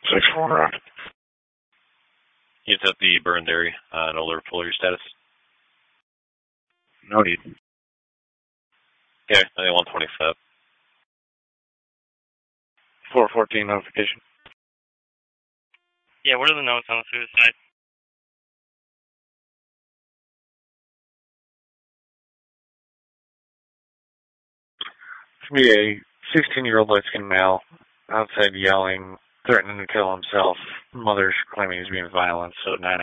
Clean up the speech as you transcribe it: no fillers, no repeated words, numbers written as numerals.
6-4. Units at the burned area. No alert for your status. No need. Okay, I think 125. 414 notification. Yeah, what are the notes on the suicide? It's me, a 16-year-old light-skinned male outside yelling, threatening to kill himself. Mother's claiming he's being violent, so 9